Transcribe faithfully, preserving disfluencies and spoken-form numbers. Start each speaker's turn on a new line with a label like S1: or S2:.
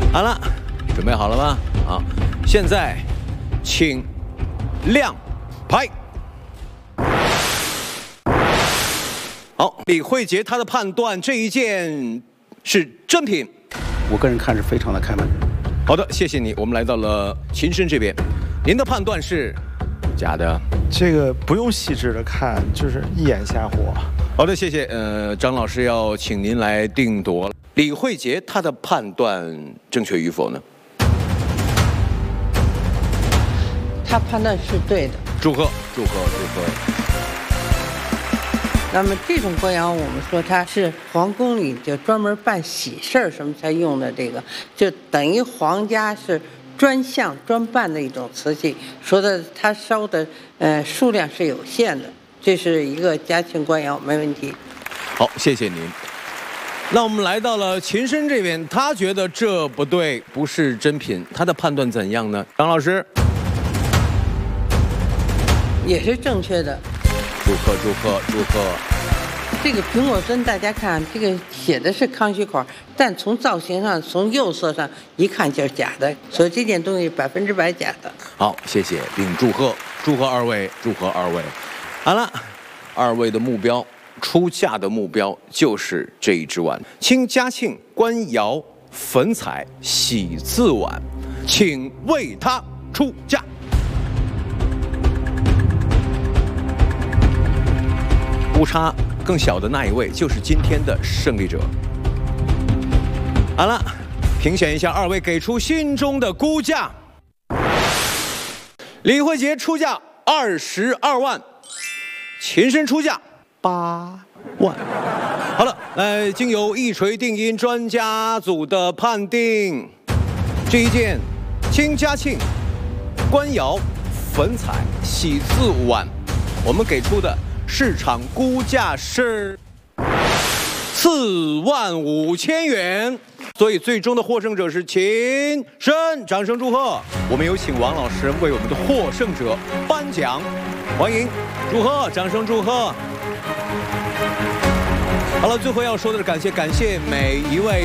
S1: 好了，准备好了吗？好，现在请亮牌。好，李慧杰他的判断这一件是真品。
S2: 我个人看是非常的开门。
S1: 好的，谢谢你。我们来到了秦深这边，您的判断是假的。
S3: 这个不用细致的看，就是一眼瞎火。
S1: 好的，谢谢。呃，张老师要请您来定夺了。李慧杰他的判断正确与否呢？
S4: 他判断是对的。
S1: 祝贺，祝贺，祝贺。
S4: 那么这种官窑，我们说它是皇宫里就专门办喜事儿什么才用的，这个就等于皇家是专项专办的一种瓷器，说的它烧的呃数量是有限的，这是一个嘉庆官窑，没问题。
S1: 好，谢谢您。那我们来到了秦深这边，他觉得这不对，不是真品，他的判断怎样呢？张老师，
S4: 也是正确的。
S1: 祝贺，祝贺，祝贺。
S4: 这个苹果尊，大家看，这个写的是康熙款，但从造型上、从釉色上一看就是假的，所以这件东西百分之百假的。
S1: 好，谢谢，并祝贺，祝贺二位，祝贺二位。好了，二位的目标，出价的目标就是这一只碗，清嘉庆官窑粉彩喜字碗，请为它出价。误差更小的那一位就是今天的胜利者。好了，评选一下二位给出心中的估价。李慧杰出价二十二万，秦深出价八万。好了，呃，经由一锤定音专家组的判定，这一件清嘉庆官窑粉彩喜字碗，我们给出的市场估价是四万五千元，所以最终的获胜者是秦深，掌声祝贺！我们有请王老师为我们的获胜者颁奖，欢迎，祝贺，掌声祝贺！好了，最后要说的是感谢，感谢每一位。